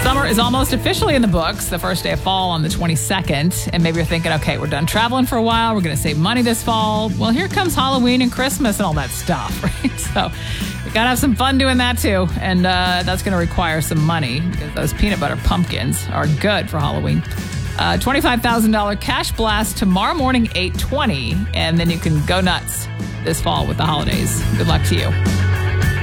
Summer is almost officially in the books, the first day of fall on the 22nd. And maybe you're thinking, okay, we're done traveling for a while. We're going to save money this fall. Well, here comes Halloween and Christmas and all that stuff, right? So we got to have some fun doing that too. And that's going to require some money because those peanut butter pumpkins are good for Halloween. $25,000 cash blast tomorrow morning, 8:20. And then you can go nuts this fall with the holidays. Good luck to you.